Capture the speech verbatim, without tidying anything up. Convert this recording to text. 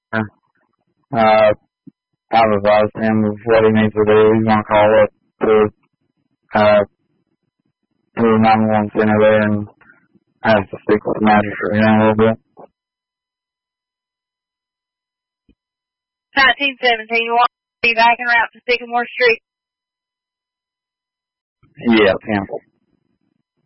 Uh, I've advised him of what he needs to do. He's going to call up to, uh, to the nine one one center there and have to speak with the magistrate in a little bit. nineteen seventeen, you want to be back en route to Sycamore Street? Yeah, cancel.